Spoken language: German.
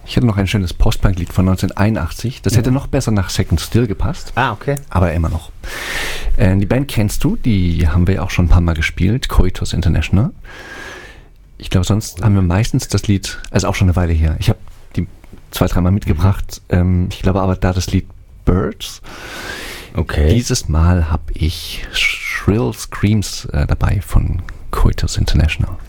Ich hätte noch ein schönes Post-Punk-Lied von 1981. Das hätte noch besser nach Second Still gepasst. Ah, okay. Aber immer noch. Die Band kennst du, die haben wir ja auch schon ein paar Mal gespielt. Coitus International. Ich glaube, sonst haben wir meistens das Lied, also auch schon eine Weile her. Ich habe die 2-3 Mal mitgebracht. Ich glaube aber, da das Lied Birds. Okay. Dieses Mal habe ich Shrill Screams dabei von Coitus International.